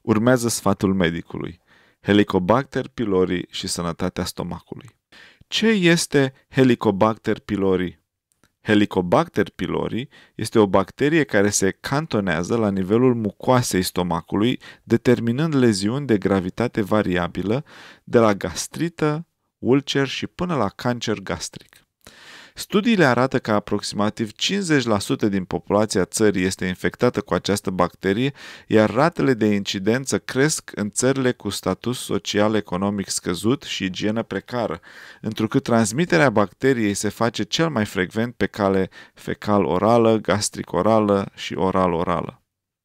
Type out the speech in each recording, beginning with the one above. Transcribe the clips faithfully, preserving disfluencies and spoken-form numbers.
Urmează sfatul medicului. Helicobacter pylori și sănătatea stomacului. Ce este Helicobacter pylori? Helicobacter pylori este o bacterie care se cantonează la nivelul mucoasei stomacului, determinând leziuni de gravitate variabilă, de la gastrită, ulcer și până la cancer gastric. Studiile arată că aproximativ cincizeci la sută din populația țării este infectată cu această bacterie, iar ratele de incidență cresc în țările cu status social-economic scăzut și igienă precară, întrucât transmiterea bacteriei se face cel mai frecvent pe cale fecal-orală, gastric-orală și oral-orală.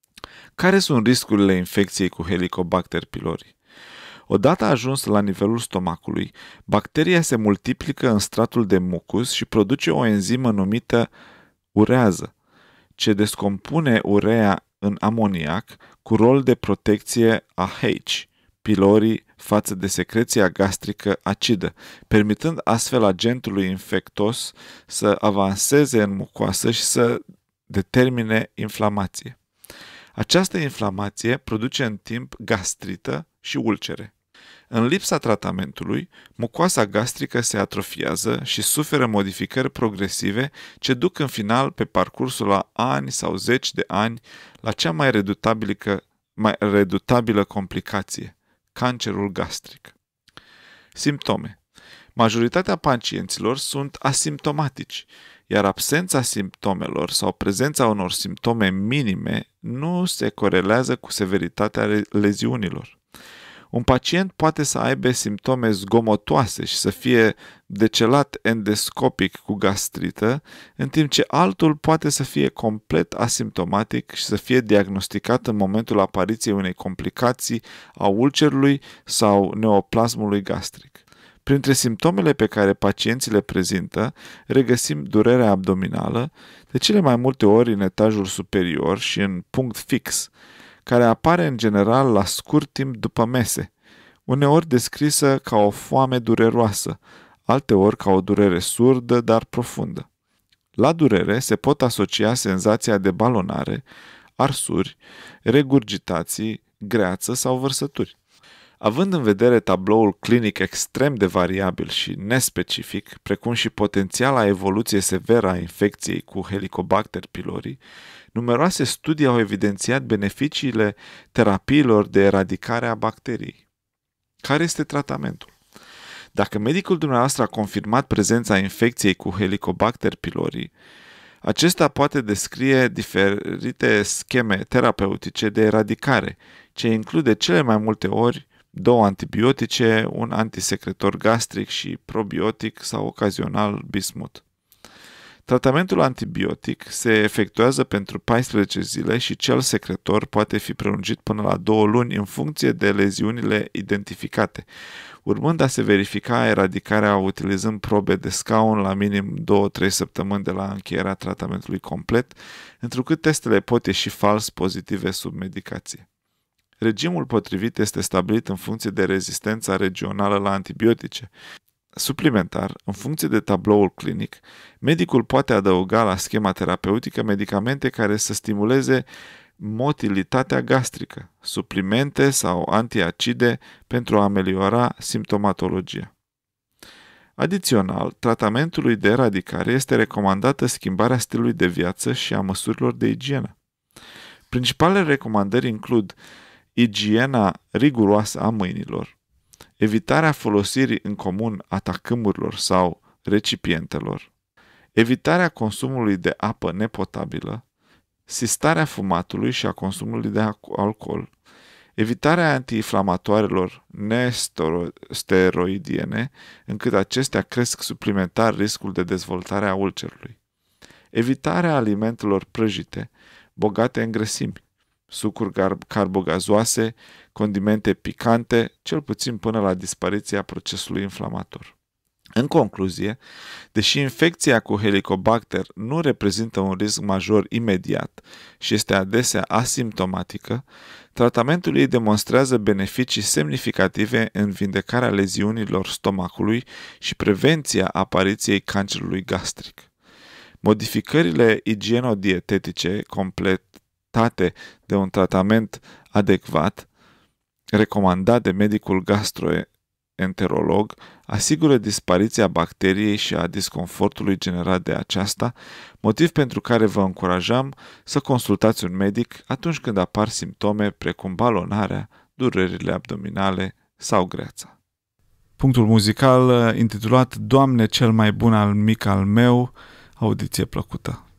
Care sunt riscurile infecției cu Helicobacter pylori? Odată ajuns la nivelul stomacului, bacteria se multiplică în stratul de mucus și produce o enzimă numită urează, ce descompune urea în amoniac cu rol de protecție a H. pylori față de secreția gastrică acidă, permitând astfel agentului infectos să avanseze în mucoasă și să determine inflamație. Această inflamație produce în timp gastrită și ulcere. În lipsa tratamentului, mucoasa gastrică se atrofiază și suferă modificări progresive ce duc în final pe parcursul la ani sau zeci de ani la cea mai redutabilă, mai redutabilă complicație, cancerul gastric. Simptome. Majoritatea pacienților sunt asimptomatici, iar absența simptomelor sau prezența unor simptome minime nu se corelează cu severitatea leziunilor. Un pacient poate să aibă simptome zgomotoase și să fie decelat endoscopic cu gastrită, în timp ce altul poate să fie complet asimptomatic și să fie diagnosticat în momentul apariției unei complicații a ulcerului sau neoplasmului gastric. Printre simptomele pe care pacienții le prezintă, regăsim durerea abdominală, de cele mai multe ori în etajul superior și în punct fix, care apare în general la scurt timp după mese, uneori descrisă ca o foame dureroasă, alteori ca o durere surdă, dar profundă. La durere se pot asocia senzația de balonare, arsuri, regurgitații, greață sau vărsături. Având în vedere tabloul clinic extrem de variabil și nespecific, precum și potențiala evoluție severă a infecției cu Helicobacter pylori, numeroase studii au evidențiat beneficiile terapiilor de eradicare a bacteriei. Care este tratamentul? Dacă medicul dumneavoastră a confirmat prezența infecției cu Helicobacter pylori, acesta poate descrie diferite scheme terapeutice de eradicare, ce include cele mai multe ori două antibiotice, un antisecretor gastric și probiotic sau ocazional bismut. Tratamentul antibiotic se efectuează pentru paisprezece zile și cel secretor poate fi prelungit până la două luni în funcție de leziunile identificate, urmând a se verifica eradicarea utilizând probe de scaun la minim două-trei săptămâni de la încheierea tratamentului complet, întrucât testele pot ieși fals pozitive sub medicație. Regimul potrivit este stabilit în funcție de rezistența regională la antibiotice. Suplimentar, în funcție de tabloul clinic, medicul poate adăuga la schema terapeutică medicamente care să stimuleze motilitatea gastrică, suplimente sau antiacide pentru a ameliora simptomatologia. Adițional, tratamentului de eradicare este recomandată schimbarea stilului de viață și a măsurilor de igienă. Principalele recomandări includ igiena riguroasă a mâinilor, evitarea folosirii în comun a tacâmurilor sau recipientelor, evitarea consumului de apă nepotabilă, sistarea fumatului și a consumului de alcool, evitarea antiinflamatoarelor nesteroidiene, încât acestea cresc suplimentar riscul de dezvoltare a ulcerului, evitarea alimentelor prăjite, bogate în grăsimi, sucuri carbogazoase, condimente picante, cel puțin până la dispariția procesului inflamator. În concluzie, deși infecția cu Helicobacter nu reprezintă un risc major imediat și este adesea asimptomatică, tratamentul ei demonstrează beneficii semnificative în vindecarea leziunilor stomacului și prevenția apariției cancerului gastric. Modificările igienodietetice completate de un tratament adecvat recomandat de medicul gastroenterolog asigură dispariția bacteriei și a disconfortului generat de aceasta, motiv pentru care vă încurajăm să consultați un medic atunci când apar simptome precum balonarea, durerile abdominale sau greața. Punctul muzical intitulat Doamne cel mai bun al mic al meu, audiție plăcută.